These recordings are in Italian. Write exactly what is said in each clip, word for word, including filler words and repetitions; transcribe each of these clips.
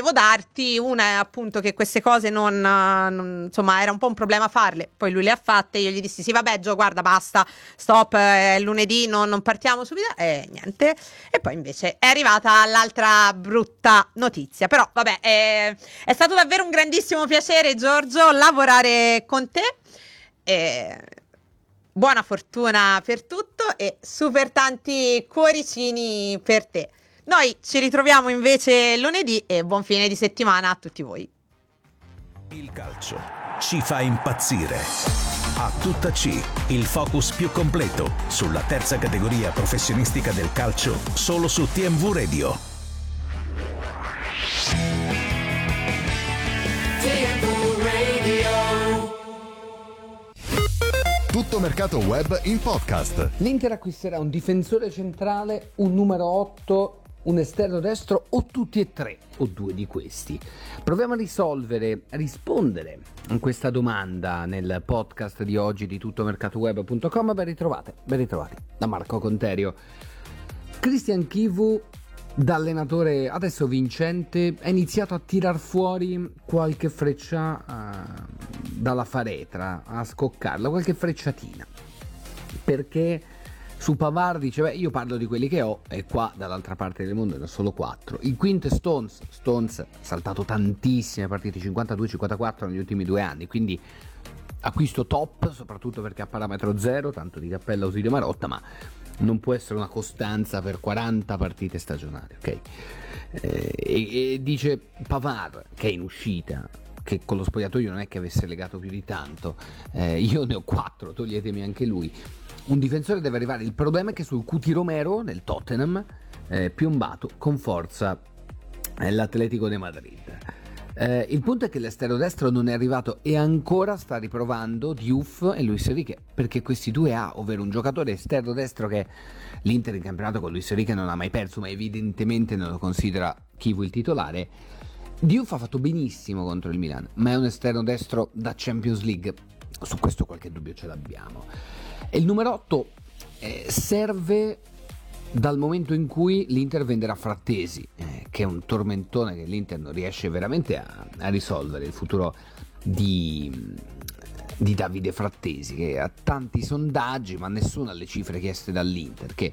volevo darti. Una è appunto che queste cose non, non insomma era un po' un problema farle, poi lui le ha fatte, io gli dissi sì vabbè Gio guarda basta, stop, è lunedì, non, non partiamo subito e niente, e poi invece è arrivata l'altra brutta notizia, però vabbè è, è stato davvero un grandissimo piacere Giorgio lavorare con te e buona fortuna per tutto e super tanti cuoricini per te. Noi ci ritroviamo invece lunedì e buon fine di settimana a tutti voi. Il calcio ci fa impazzire. A tutta C, il focus più completo sulla terza categoria professionistica del calcio solo su T M V Radio. T M V Radio. Tutto mercato web in podcast. L'Inter acquisterà un difensore centrale, un numero otto, un esterno destro o tutti e tre o due di questi. Proviamo a risolvere, a rispondere a questa domanda nel podcast di oggi di tuttomercatoweb punto com. Ben ritrovate, ben ritrovati da Marco Conterio. Cristian Chivu, da allenatore adesso vincente, ha iniziato a tirar fuori qualche freccia uh, dalla faretra, a scoccarla, qualche frecciatina, perché su Pavard dice beh io parlo di quelli che ho e qua dall'altra parte del mondo ne ho solo quattro. Il quinto è Stones. Stones ha saltato tantissime partite, cinquantadue cinquantaquattro negli ultimi due anni, quindi acquisto top, soprattutto perché a parametro zero, tanto di cappello a Ausilio Marotta, ma non può essere una costanza per quaranta partite stagionali, ok? Eh, e, e dice Pavard, che è in uscita, che con lo spogliatoio non è che avesse legato più di tanto, eh, io ne ho quattro, toglietemi anche lui. Un difensore deve arrivare, il problema è che sul Cuti Romero nel Tottenham è piombato con forza l'Atletico de Madrid. Eh, il punto è che l'esterno destro non è arrivato e ancora sta riprovando Diouf e Luis Enrique, perché questi due ha, ovvero un giocatore esterno destro che l'Inter in campionato con Luis Enrique non ha mai perso, ma evidentemente non lo considera Chivu il titolare. Diouf ha fatto benissimo contro il Milan, ma è un esterno destro da Champions League, su questo qualche dubbio ce l'abbiamo. E il numero otto eh, serve dal momento in cui l'Inter venderà Frattesi, eh, che è un tormentone che l'Inter non riesce veramente a, a risolvere, il futuro di, di Davide Frattesi, che ha tanti sondaggi ma nessuno ha le cifre chieste dall'Inter, che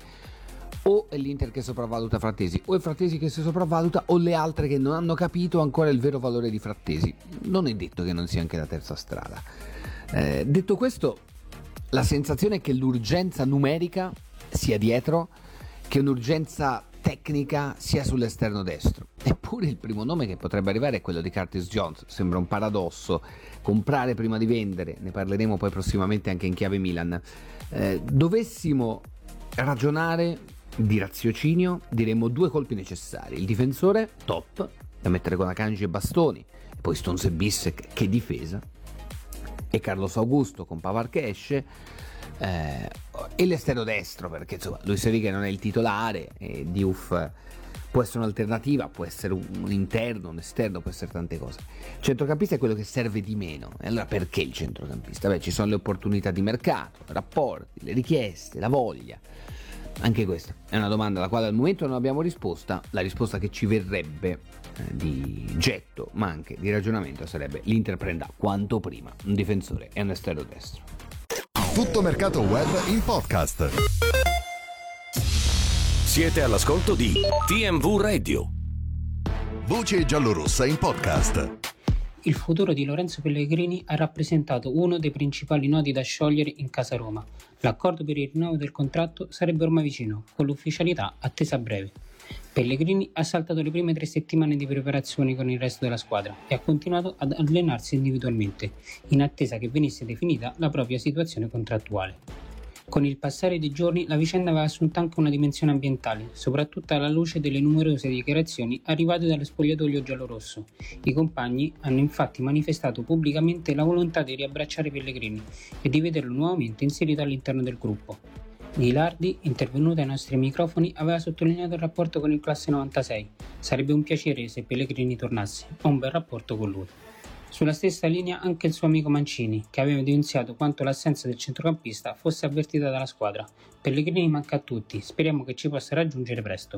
o è l'Inter che sopravvaluta Frattesi, o è Frattesi che si sopravvaluta, o le altre che non hanno capito ancora il vero valore di Frattesi. Non è detto che non sia anche la terza strada. Eh, detto questo, la sensazione è che l'urgenza numerica sia dietro, che un'urgenza tecnica sia sull'esterno destro. Eppure il primo nome che potrebbe arrivare è quello di Curtis Jones. Sembra un paradosso, comprare prima di vendere, ne parleremo poi prossimamente anche in chiave Milan. Eh, dovessimo ragionare di raziocinio, diremmo due colpi necessari: il difensore top da mettere con Akanji e Bastoni, e poi Stones e Bissek, che difesa, e Carlos Augusto con Pavard che esce, eh, e l'esterno destro, perché insomma Luis Enrique non è il titolare e Diouf può essere un'alternativa, può essere un interno, un esterno, può essere tante cose. Il centrocampista è quello che serve di meno. E allora perché il centrocampista? Beh, ci sono le opportunità di mercato, i rapporti, le richieste, la voglia. Anche questa è una domanda alla quale al momento non abbiamo risposta. La risposta che ci verrebbe eh, di getto, ma anche di ragionamento, sarebbe: l'Inter prenda quanto prima un difensore e un esterno destro. Tutto mercato web in podcast. Siete all'ascolto di T M V Radio. Voce giallorossa in podcast. Il futuro di Lorenzo Pellegrini ha rappresentato uno dei principali nodi da sciogliere in casa Roma. L'accordo per il rinnovo del contratto sarebbe ormai vicino, con l'ufficialità attesa a breve. Pellegrini ha saltato le prime tre settimane di preparazione con il resto della squadra e ha continuato ad allenarsi individualmente, in attesa che venisse definita la propria situazione contrattuale. Con il passare dei giorni la vicenda aveva assunto anche una dimensione ambientale, soprattutto alla luce delle numerose dichiarazioni arrivate dallo spogliatoio giallorosso. I compagni hanno infatti manifestato pubblicamente la volontà di riabbracciare Pellegrini e di vederlo nuovamente inserito all'interno del gruppo. Ghilardi, intervenuto ai nostri microfoni, aveva sottolineato il rapporto con il classe novantasei. Sarebbe un piacere se Pellegrini tornasse, ho un bel rapporto con lui. Sulla stessa linea anche il suo amico Mancini, che aveva evidenziato quanto l'assenza del centrocampista fosse avvertita dalla squadra. Pellegrini manca a tutti, speriamo che ci possa raggiungere presto.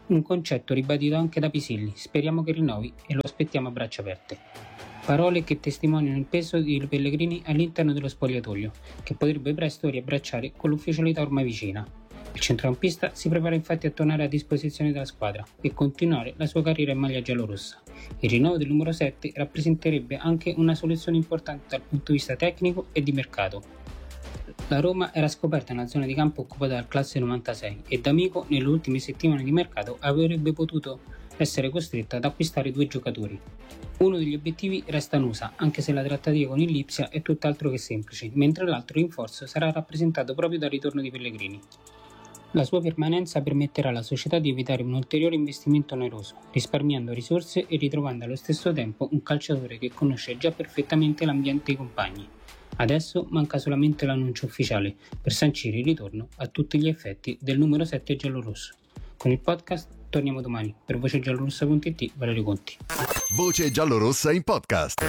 Un concetto ribadito anche da Pisilli, speriamo che rinnovi e lo aspettiamo a braccia aperte. Parole che testimoniano il peso di Pellegrini all'interno dello spogliatoio, che potrebbe presto riabbracciare con l'ufficialità ormai vicina. Il centrocampista si prepara infatti a tornare a disposizione della squadra e continuare la sua carriera in maglia giallorossa. Il rinnovo del numero sette rappresenterebbe anche una soluzione importante dal punto di vista tecnico e di mercato. La Roma era scoperta nella zona di campo occupata dal classe novantasei e D'Amico nelle ultime settimane di mercato avrebbe potuto essere costretta ad acquistare due giocatori. Uno degli obiettivi resta Nusa, anche se la trattativa con il Lipsia è tutt'altro che semplice, mentre l'altro rinforzo sarà rappresentato proprio dal ritorno di Pellegrini. La sua permanenza permetterà alla società di evitare un ulteriore investimento oneroso, risparmiando risorse e ritrovando allo stesso tempo un calciatore che conosce già perfettamente l'ambiente e i compagni. Adesso manca solamente l'annuncio ufficiale per sancire il ritorno a tutti gli effetti del numero sette giallorosso. Con il podcast torniamo domani. Per voce giallorossa punto it, Valerio Conti. Voce giallorossa in podcast.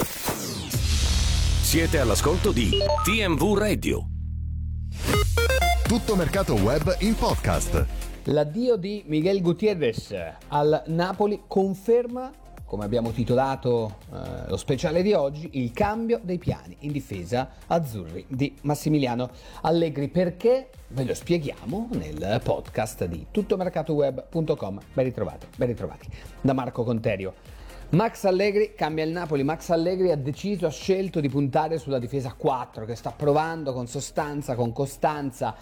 Siete all'ascolto di T M V Radio. Tutto mercato web in podcast. L'addio di Miguel Gutiérrez al Napoli conferma, come abbiamo titolato eh, lo speciale di oggi, il cambio dei piani in difesa azzurri di Massimiliano Allegri. Perché? Ve lo spieghiamo nel podcast di tuttomercatoweb punto com. Ben ritrovati, ben ritrovati da Marco Conterio. Max Allegri cambia il Napoli. Max Allegri ha deciso, ha scelto di puntare sulla difesa a quattro, che sta provando con sostanza, con costanza,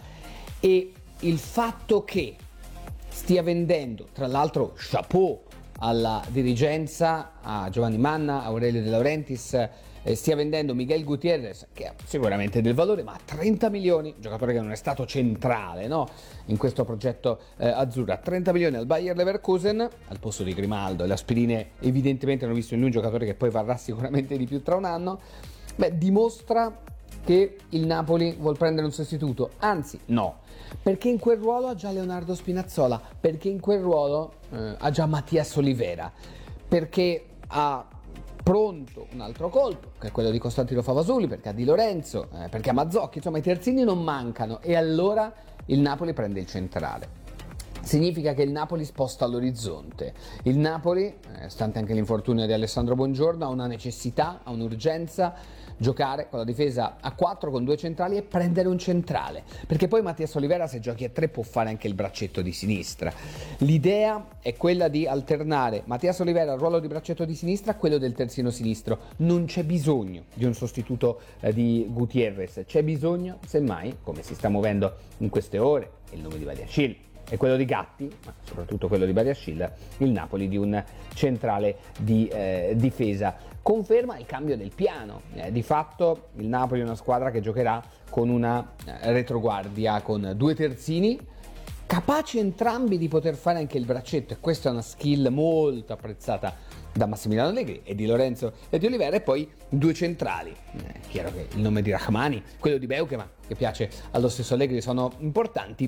e il fatto che stia vendendo, tra l'altro chapeau alla dirigenza, a Giovanni Manna, a Aurelio De Laurentiis, eh, stia vendendo Miguel Gutiérrez, che ha sicuramente del valore, ma a trenta milioni, giocatore che non è stato centrale, no? in questo progetto eh, azzurro, a trenta milioni al Bayer Leverkusen, al posto di Grimaldo. E le aspirine evidentemente hanno visto in lui un giocatore che poi varrà sicuramente di più tra un anno. Beh, dimostra che il Napoli vuol prendere un sostituto, anzi no, perché in quel ruolo ha già Leonardo Spinazzola, perché in quel ruolo eh, ha già Mattias Olivera, perché ha pronto un altro colpo, che è quello di Costantino Favasuli, perché ha Di Lorenzo, eh, perché ha Mazzocchi, insomma i terzini non mancano, e allora il Napoli prende il centrale. Significa che il Napoli sposta l'orizzonte. Il Napoli, eh, stante anche l'infortunio di Alessandro Buongiorno, ha una necessità, ha un'urgenza: giocare con la difesa a quattro con due centrali e prendere un centrale, perché poi Mattias Olivera, se giochi a tre, può fare anche il braccetto di sinistra. L'idea è quella di alternare Mattias Olivera al ruolo di braccetto di sinistra a quello del terzino sinistro. Non c'è bisogno di un sostituto eh, di Gutiérrez, c'è bisogno semmai, come si sta muovendo in queste ore, il nome di Badiashile e quello di Gatti, ma soprattutto quello di Badiashile, il Napoli di un centrale di eh, difesa. Conferma il cambio del piano. Eh, di fatto il Napoli è una squadra che giocherà con una eh, retroguardia, con due terzini, capaci entrambi di poter fare anche il braccetto, e questa è una skill molto apprezzata da Massimiliano Allegri e di Lorenzo e di Olivera, e poi due centrali. È chiaro che il nome di Rahmani, quello di Beukema, che piace allo stesso Allegri, sono importanti.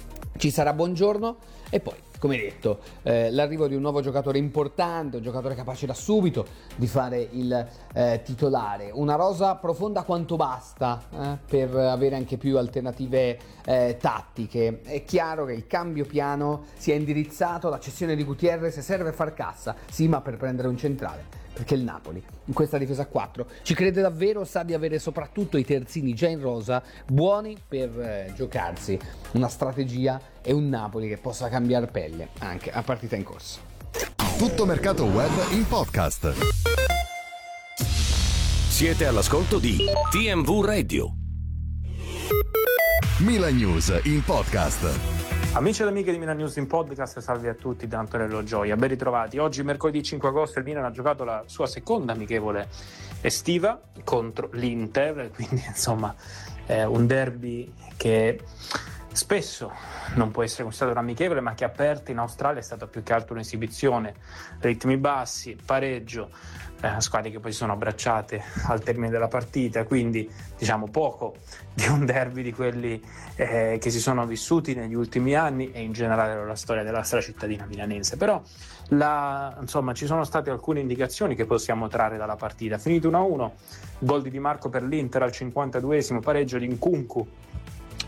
Ci sarà Buongiorno e poi, come detto, eh, l'arrivo di un nuovo giocatore importante, un giocatore capace da subito di fare il eh, titolare. Una rosa profonda quanto basta eh, per avere anche più alternative eh, tattiche. È chiaro che il cambio piano sia indirizzato, la cessione di Gutiérrez serve a far cassa, sì, ma per prendere un centrale, perché il Napoli in questa difesa a quattro ci crede davvero, sa di avere soprattutto i terzini già in rosa, buoni per eh, giocarsi una strategia e un Napoli che possa cambiare pelle anche a partita in corso. Tutto mercato web in podcast. Siete all'ascolto di T M V Radio. Milan News in podcast. Amici ed amiche di Milan News in podcast, salve a tutti da Antonello Gioia, ben ritrovati. Oggi mercoledì cinque agosto il Milan ha giocato la sua seconda amichevole estiva contro l'Inter, quindi insomma eh, un derby che spesso non può essere considerato un amichevole, ma che aperto in Australia è stata più che altro un'esibizione, ritmi bassi, pareggio, eh, squadre che poi si sono abbracciate al termine della partita, quindi diciamo poco di un derby di quelli eh, che si sono vissuti negli ultimi anni e in generale la storia della nostra cittadina milanese. Però la, insomma ci sono state alcune indicazioni che possiamo trarre dalla partita. Finito uno a uno, gol di Di Marco per l'Inter al cinquantaduesimo, pareggio di Nkunku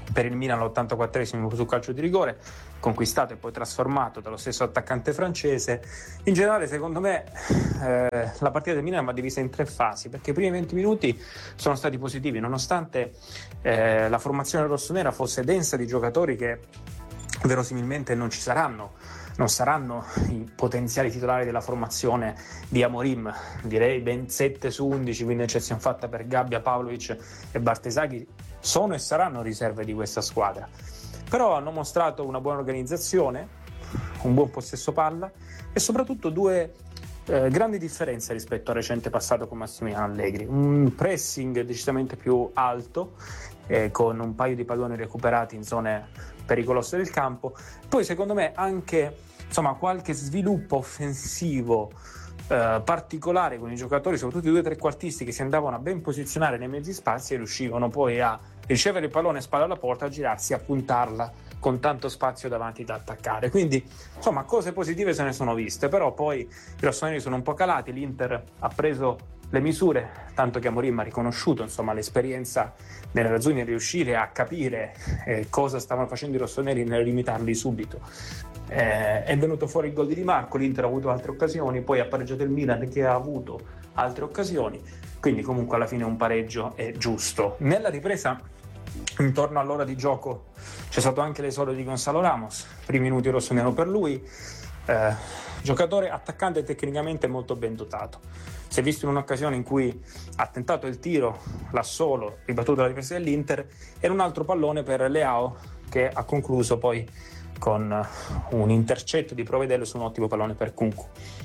per il Milan all'ottantaquattresimo su calcio di rigore, conquistato e poi trasformato dallo stesso attaccante francese. In generale, secondo me, eh, la partita del Milan va divisa in tre fasi, perché i primi venti minuti sono stati positivi, nonostante eh, la formazione rossonera fosse densa di giocatori che verosimilmente non ci saranno, non saranno i potenziali titolari della formazione di Amorim, direi ben sette su undici, quindi eccezione fatta per Gabbia, Pavlovic e Bartesaghi, sono e saranno riserve di questa squadra. Però hanno mostrato una buona organizzazione, un buon possesso palla e soprattutto due eh, grandi differenze rispetto al recente passato con Massimiliano Allegri: un pressing decisamente più alto, eh, con un paio di palloni recuperati in zone pericolose del campo, poi secondo me anche insomma qualche sviluppo offensivo eh, particolare con i giocatori, soprattutto i due trequartisti, che si andavano a ben posizionare nei mezzi spazi e riuscivano poi a ricevere il pallone spalla alla porta, a girarsi, a puntarla con tanto spazio davanti da attaccare. Quindi insomma cose positive se ne sono viste, però poi i rossoneri sono un po' calati, l'Inter ha preso le misure, tanto che Amorim ha riconosciuto insomma l'esperienza nell'Azzurri, riuscire a capire eh, cosa stavano facendo i rossoneri nel limitarli subito. Eh, è venuto fuori il gol di Di Marco, l'Inter ha avuto altre occasioni, poi ha pareggiato il Milan che ha avuto altre occasioni, quindi comunque alla fine un pareggio è giusto. Nella ripresa, intorno all'ora di gioco, c'è stato anche l'esordio di Gonzalo Ramos, primi minuti rossonero per lui, eh, giocatore attaccante tecnicamente molto ben dotato. Si è visto in un'occasione in cui ha tentato il tiro, l'ha solo ribattuto la difesa dell'Inter, e un altro pallone per Leao che ha concluso poi con un intercetto di Provedel su un ottimo pallone per Kunku.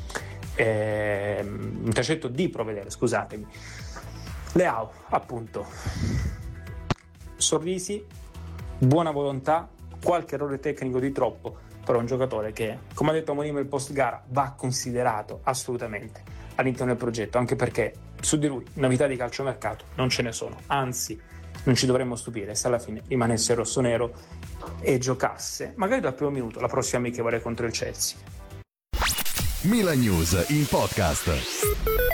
Eh, intercetto di Provedel, scusatemi. Leao, appunto, sorrisi, buona volontà, qualche errore tecnico di troppo, però un giocatore che, come ha detto Amorim nel post gara, va considerato assolutamente all'interno del progetto, anche perché su di lui novità di calciomercato non ce ne sono, anzi non ci dovremmo stupire se alla fine rimanesse rossonero e giocasse magari dal primo minuto la prossima amichevole contro il Chelsea. Milan News in podcast.